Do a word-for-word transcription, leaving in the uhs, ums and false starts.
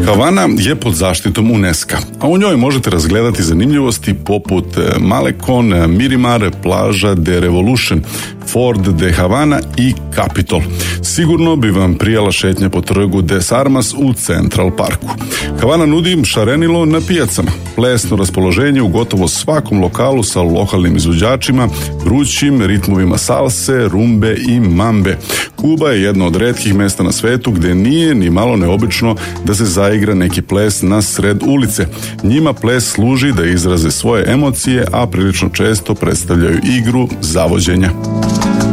Havana je pod zaštitom UNESCO, a u njoj možete razgledati zanimljivosti poput Malecon, Miramar, plaža de Revolution, Ford de Havana i Capitol. Sigurno bi vam prijala šetnja po trgu Des Armas u Central Parku. Havana nudi šarenilo na pijacama, plesno raspoloženje u gotovo svakom lokalu sa lokalnim izvođačima, vrućim ritmovima salse, rumbe i mambe. Kuba je jedno od retkih mesta na svetu gde nije ni malo neobično da se zaigra neki ples na sred ulice. Njima ples služi da izraze svoje emocije, a prilično često predstavljaju igru zavođenja.